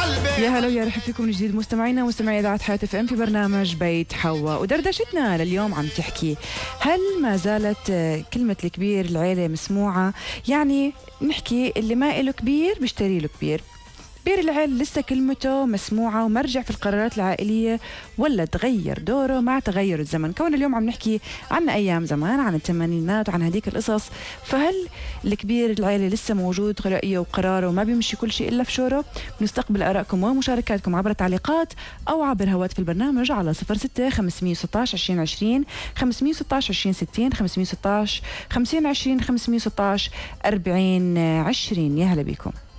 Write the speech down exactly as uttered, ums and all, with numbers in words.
يا هلا ويا رحب فيكم من جديد مستمعينا ومستمعي اذاعه حياه اف ام في برنامج بيت حواء. ودردشتنا لليوم عم تحكي هل ما زالت كلمه الكبير العيله مسموعه؟ يعني نحكي اللي ما له كبير بيشتري له كبير. كبير العيلة لسه كلمته مسموعة ومرجع في القرارات العائلية ولا تغير دوره مع تغير الزمن؟ كون اليوم عم نحكي عن أيام زمان، عن الثمانينات وعن هذيك القصص، فهل الكبير العيلة لسه موجود رأيه وقراره وما بيمشي كل شيء إلا في شوره؟ بنستقبل آرائكم ومشاركاتكم عبر التعليقات أو عبر هواتف البرنامج على صفر ستة خمسمية وستة عشر عشرين عشرين خمسمية وستة عشر عشرين ستين خمسمية وستة عشر خمسين عشرين خمسمية وستة عشر أربعين عشرين. يا هلا بكم.